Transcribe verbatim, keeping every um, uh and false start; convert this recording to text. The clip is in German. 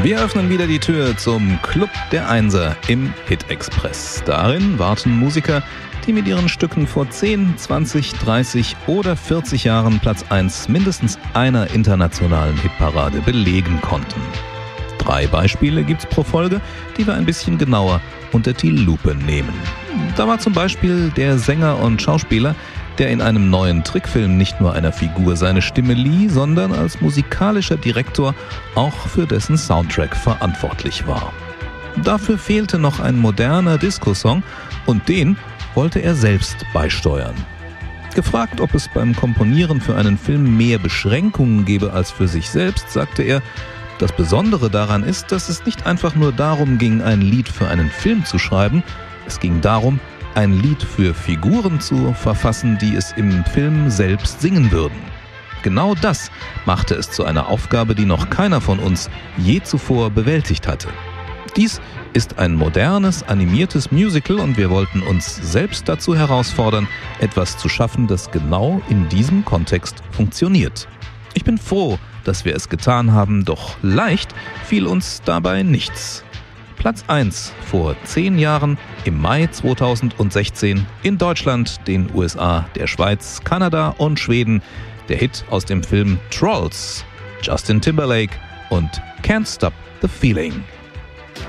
Wir öffnen wieder die Tür zum Club der Einser im Hit Express. Darin warten Musiker, die mit ihren Stücken vor zehn, zwanzig, dreißig oder vierzig Jahren Platz eins mindestens einer internationalen Hitparade belegen konnten. Drei Beispiele gibt's pro Folge, die wir ein bisschen genauer unter die Lupe nehmen. Da war zum Beispiel der Sänger und Schauspieler, der in einem neuen Trickfilm nicht nur einer Figur seine Stimme lieh, sondern als musikalischer Direktor auch für dessen Soundtrack verantwortlich war. Dafür fehlte noch ein moderner Disco-Song und den wollte er selbst beisteuern. Gefragt, ob es beim Komponieren für einen Film mehr Beschränkungen gebe als für sich selbst, sagte er, das Besondere daran ist, dass es nicht einfach nur darum ging, ein Lied für einen Film zu schreiben, es ging darum, ein Lied für Figuren zu verfassen, die es im Film selbst singen würden. Genau das machte es zu einer Aufgabe, die noch keiner von uns je zuvor bewältigt hatte. Dies ist ein modernes, animiertes Musical und wir wollten uns selbst dazu herausfordern, etwas zu schaffen, das genau in diesem Kontext funktioniert. Ich bin froh, dass wir es getan haben, doch leicht fiel uns dabei nichts. Platz eins vor zehn Jahren im Mai zweitausendsechzehn in Deutschland, den U S A, der Schweiz, Kanada und Schweden. Der Hit aus dem Film Trolls, Justin Timberlake und Can't Stop the Feeling.